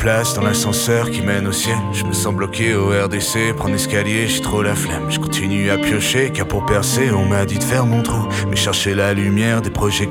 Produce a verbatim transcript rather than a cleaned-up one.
place dans l'ascenseur qui mène au ciel. Je me sens bloqué au R D C, prendre l'escalier, j'ai trop la flemme. Je continue à piocher, car pour percer, on m'a dit de faire mon trou. Mais chercher la lumière des projecteurs